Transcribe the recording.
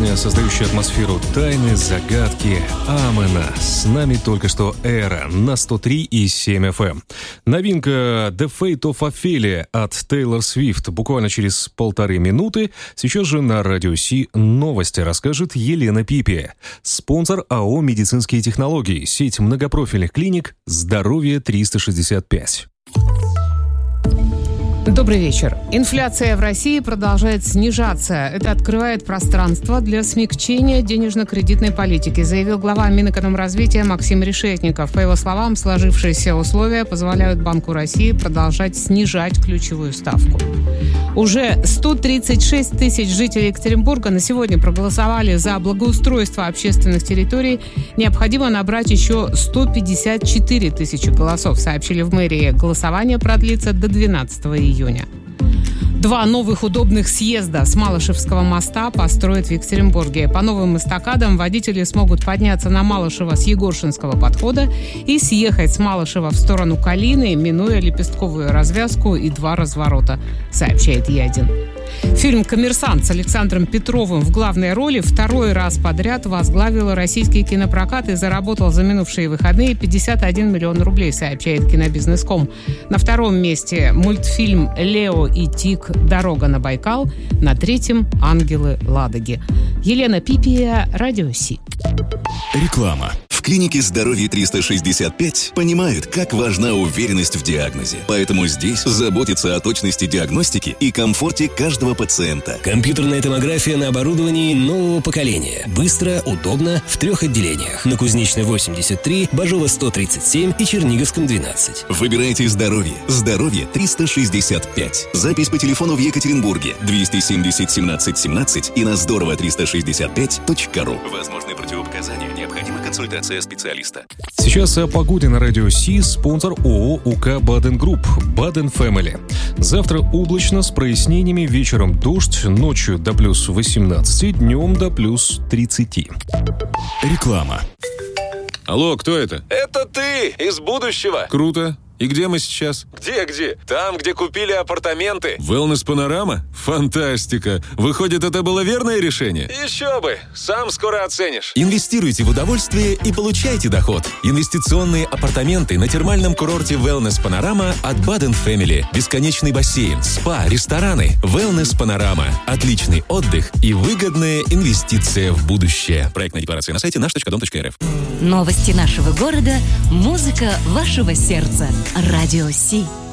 Песня, создающая атмосферу тайны, загадки, амена. С нами только что Эра на 103,7 FM. Новинка The Fate of Ophelia от Тейлор Свифт буквально через 1,5 минуты. Сейчас же на Радио Си новости расскажет Елена Пипия. Спонсор АО «Медицинские технологии», сеть многопрофильных клиник «Здоровье 365». Добрый вечер. Инфляция в России продолжает снижаться. Это открывает пространство для смягчения денежно-кредитной политики, заявил глава Минэкономразвития Максим Решетников. По его словам, сложившиеся условия позволяют Банку России продолжать снижать ключевую ставку. Уже 136 тысяч жителей Екатеринбурга на сегодня проголосовали за благоустройство общественных территорий. Необходимо набрать еще 154 тысячи голосов, сообщили в мэрии. Голосование продлится до 12 июня. 2 новых удобных съезда с Малышевского моста построят в Екатеринбурге. По новым эстакадам водители смогут подняться на Малышево с Егоршинского подхода и съехать с Малышева в сторону Калины, минуя Лепестковую развязку и 2 разворота, сообщает Е1. Фильм «Коммерсант» с Александром Петровым в главной роли 2-й раз подряд возглавил российский кинопрокат и заработал за минувшие выходные 51 миллион рублей, сообщает Кинобизнес.ком. На 2-м месте мультфильм «Лео и Тиг. Дорога на Байкал», на 3-м «Ангелы Ладоги». Елена Пипия, Радио Си. Реклама. В клинике «Здоровье 365» понимают, как важна уверенность в диагнозе. Поэтому здесь заботятся о точности диагностики и комфорте каждого пациента. Компьютерная томография на оборудовании нового поколения. Быстро, удобно, в 3 отделениях. На Кузнечной 83, Бажова 137 и Черниговском 12. Выбирайте «Здоровье». «Здоровье 365». Запись по телефону в Екатеринбурге 270 17 17 и на здорово365.ру. Возможны противопоказания. Необходима консультация специалиста. Сейчас о погоде на Радио Си. Спонсор ООО УК «Баден Групп». «Баден Фэмили». Завтра облачно с прояснениями, вечером дождь, ночью до плюс 18, днем до плюс 30. Реклама. Алло, кто это? Это ты, из будущего. Круто. И где мы сейчас? Где? Там, где купили апартаменты. Wellness Панорама? Фантастика. Выходит, это было верное решение? Еще бы. Сам скоро оценишь. Инвестируйте в удовольствие и получайте доход. Инвестиционные апартаменты на термальном курорте Wellness Панорама от Baden Family. Бесконечный бассейн, спа, рестораны. Wellness Панорама. Отличный отдых и выгодная инвестиция в будущее. Проектная декларация на сайте наш.дом.рф. Новости нашего города, музыка вашего сердца. Радио Си.